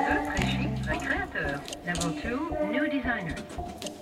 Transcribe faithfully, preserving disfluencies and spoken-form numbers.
deux, très chic, très créateur. Level two, new designers.